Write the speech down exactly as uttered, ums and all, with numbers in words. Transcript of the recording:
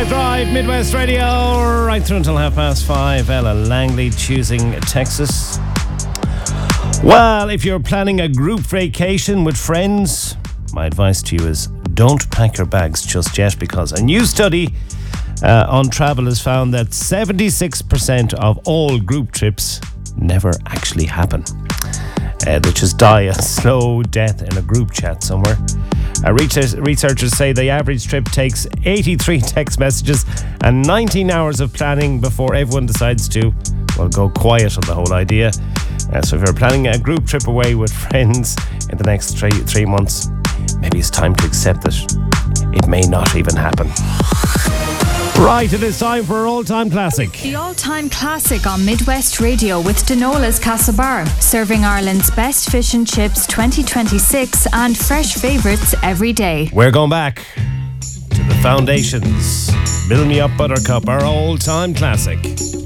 Five Drive, Midwest Radio, right through until half past five. Ella Langley choosing Texas. Well, if you're planning a group vacation with friends, my advice to you is don't pack your bags just yet, because a new study uh, on travel has found that seventy-six percent of all group trips never actually happen. Uh, they just die a slow death in a group chat somewhere. Uh, researchers say the average trip takes eighty-three text messages and nineteen hours of planning before everyone decides to, well, go quiet on the whole idea. Uh, so if you're planning a group trip away with friends in the next three, three months, maybe it's time to accept that it may not even happen. Right, it is time for our all-time classic. The all-time classic on Midwest Radio with Denola's Castlebar, serving Ireland's best fish and chips twenty twenty-six and fresh favourites every day. We're going back to the foundations. Build Me Up Buttercup, our all-time classic.